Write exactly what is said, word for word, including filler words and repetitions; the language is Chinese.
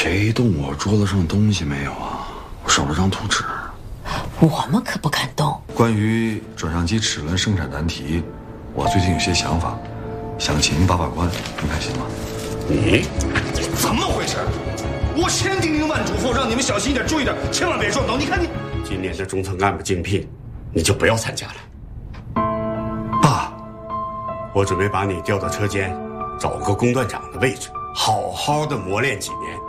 谁动我桌子上东西没有啊？我少了张图纸。 我们可不敢动。 关于转让机齿轮生产难题，我最近有些想法，想请您把把关，您看行吗？ 你怎么回事？我千叮咛万嘱咐，让你们小心一点，注意点，千万别撞到。你看你，今年的中层干部竞聘，你就不要参加了。 爸， 我准备把你调到车间，找个工段长的位置，好好的磨练几年。